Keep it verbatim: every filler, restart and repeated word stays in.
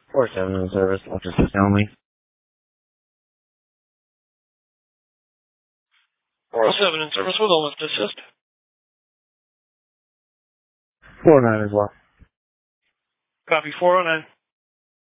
four seven in service, lift assist only. four seven in service with a lift assist. four nine as well. Copy four oh nine.